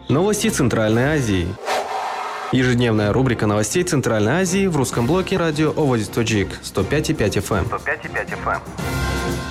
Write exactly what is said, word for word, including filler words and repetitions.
Новости Центральной Азии. Ежедневная рубрика новостей Центральной Азии в русском блоке радио Оводи Тоджик сто пять и пять эф эм. сто пять и пять эф эм.